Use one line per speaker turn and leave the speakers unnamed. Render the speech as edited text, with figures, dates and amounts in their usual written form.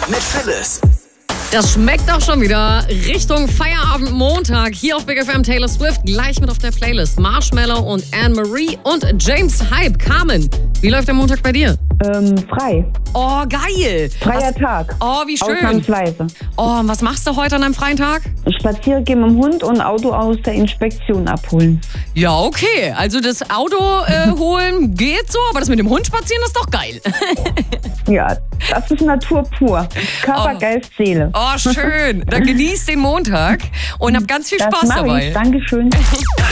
mit Phyllis.
Das schmeckt doch schon wieder Richtung Feierabend Montag. Hier auf Big FM Taylor Swift, gleich mit auf der Playlist. Marshmello und Anne-Marie und James Hype. Carmen, wie läuft der Montag bei dir?
Frei.
Oh, geil.
Freier Tag.
Oh, wie schön.
Ausnahmsweise.
Oh, und was machst du heute an einem freien Tag?
Spazieren gehen mit dem Hund und Auto aus der Inspektion abholen.
Ja, okay. Also das Auto holen geht so, aber das mit dem Hund spazieren ist doch geil.
Ja, das ist Natur pur. Körper,
Oh.
Geist, Seele.
Oh, schön. Dann genießt den Montag und hab ganz viel
Das
Spaß
mach
dabei.
ich. Dankeschön.